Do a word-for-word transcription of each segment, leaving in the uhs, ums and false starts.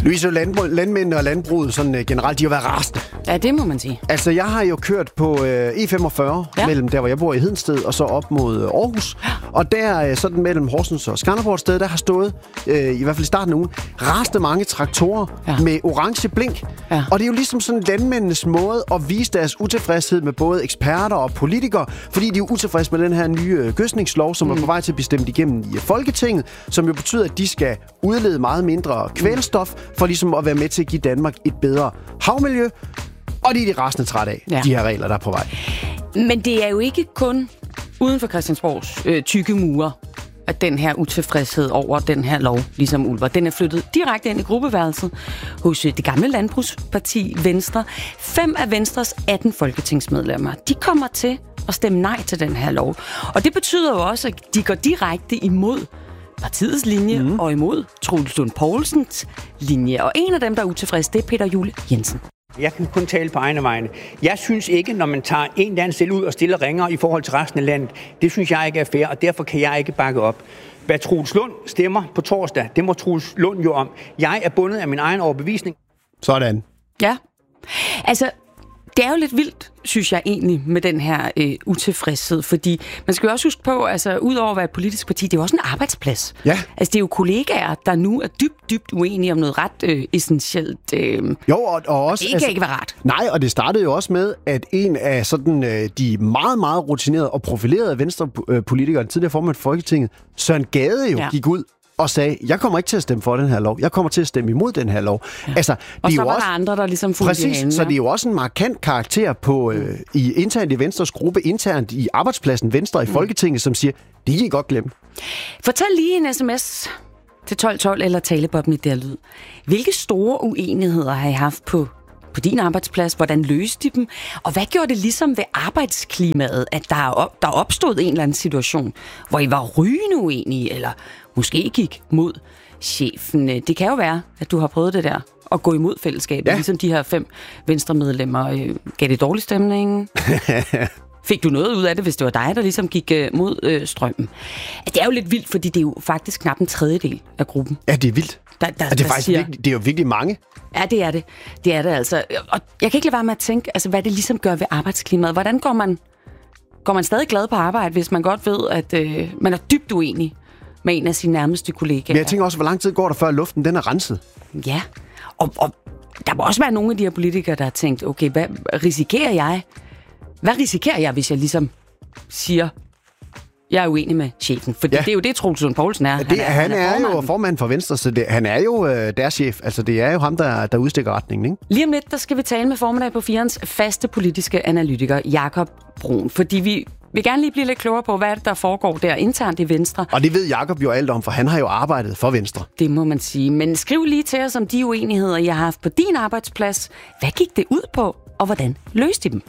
Louise, landbrug, landmændene og landbruget sådan, uh, generelt, de har været rasende. Ja, det må man sige. Altså, jeg har jo kørt på uh, E femogfyrre, ja. mellem der, hvor jeg bor i Hedensted, og så op mod uh, Aarhus. Ja. Og der, uh, sådan mellem Horsens og Skanderborg sted, der har stået, uh, i hvert fald i starten af ugen, rasende mange traktorer ja. med orange blink. Ja. Og det er jo ligesom sådan landmændenes måde at vise deres utilfredshed med både eksperter og politikere, fordi de er jo utilfredse med den her nye uh, gødsningslov, som mm. er på vej til at blive stemt igennem i uh, Folketinget, som jo betyder, at de skal udlede meget mindre kvælstof, for ligesom at være med til at give Danmark et bedre havmiljø. Og det er de rasende træt af, ja. de her regler, der er på vej. Men det er jo ikke kun uden for Christiansborgs øh, tykke mure, at den her utilfredshed over den her lov, ligesom Ulver, den er flyttet direkte ind i gruppeværelset hos øh, det gamle landbrugsparti Venstre. Fem af Venstres atten folketingsmedlemmer, de kommer til at stemme nej til den her lov. Og det betyder jo også, at de går direkte imod partiets linje mm. og imod Troels Lund Poulsens linje. Og en af dem, der er utilfreds, det er Peter Juel Jensen. Jeg kan kun tale på egne vegne. Jeg synes ikke, når man tager en eller anden selv ud og stiller ringer i forhold til resten af landet, det synes jeg ikke er fair, og derfor kan jeg ikke bakke op. Hvad Troels Lund stemmer på torsdag, det må Troels Lund jo om. Jeg er bundet af min egen overbevisning. Sådan. Ja. Altså, det er jo lidt vildt, synes jeg egentlig, med den her øh, utilfredshed, fordi man skal jo også huske på, altså udover at være et politisk parti, det er jo også en arbejdsplads. Ja. Altså det er jo kollegaer, der nu er dybt, dybt uenige om noget ret øh, essentielt. Øh, jo, og, og også... Det kan altså, ikke være rart. Nej, og det startede jo også med, at en af sådan, øh, de meget, meget rutinerede og profilerede venstrepolitikere, tidligere formand for Folketinget, Søren Gade jo ja. gik ud og sagde, jeg kommer ikke til at stemme for den her lov. Jeg kommer til at stemme imod den her lov. Ja. Altså, og de så jo var også, der andre, der ligesom fulgte præcis, hende, ja. så det er jo også en markant karakter på, øh, i, internt i Venstres gruppe, internt i arbejdspladsen Venstre i mm. Folketinget, som siger, det kan I godt glemme. Fortæl lige en sms til tolv tolv eller talebobben i der lyd. Hvilke store uenigheder har I haft på på din arbejdsplads? Hvordan løste de dem? Og hvad gjorde det ligesom ved arbejdsklimaet, at der, op, der opstod en eller anden situation, hvor I var rygende uenige, eller måske gik mod chefen? Det kan jo være, at du har prøvet det der, at gå imod fællesskabet, ja. ligesom de her fem venstremedlemmer. Gav det dårlig stemning? Fik du noget ud af det, hvis det var dig, der ligesom gik uh, mod øh, strømmen? Det er jo lidt vildt, fordi det er jo faktisk knap en tredjedel af gruppen. Ja, det er vildt. Der, der, ja, det, er faktisk siger, virkelig, det er jo virkelig mange. Ja, det er det. Det er det altså. Og jeg kan ikke lade være med at tænke, altså, hvad det ligesom gør ved arbejdsklimaet. Hvordan går man, går man stadig glad på arbejde, hvis man godt ved, at øh, man er dybt uenig med en af sine nærmeste kollegaer? Men jeg tænker også, hvor lang tid går der, før luften den er renset? Ja, og, og der må også være nogle af de her politikere, der har tænkt, okay, hvad risikerer jeg? Hvad risikerer jeg, hvis jeg ligesom siger, jeg er uenig med chefen? For ja. det er jo det, Troels Lund Poulsen er. Ja, det, han er, han er, er jo formand for Venstre, så det, han er jo øh, deres chef. Altså, det er jo ham, der, der udstikker retningen, ikke? Lige om lidt, der skal vi tale med formiddag på firens faste politiske analytiker, Jakob Brun. Fordi vi vil gerne lige blive lidt klogere på, hvad er det, der foregår der internt i Venstre. Og det ved Jakob jo alt om, for han har jo arbejdet for Venstre. Det må man sige. Men skriv lige til os om de uenigheder, jeg har haft på din arbejdsplads. Hvad gik det ud på, og hvordan løste de dem?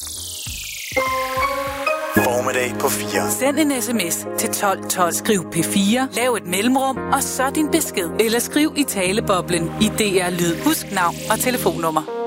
Formiddag på fire. Send en sms til tolv tolv. Skriv P fire, lav et mellemrum, og så din besked. Eller skriv i taleboblen i D R Lyd. Husk navn og telefonnummer.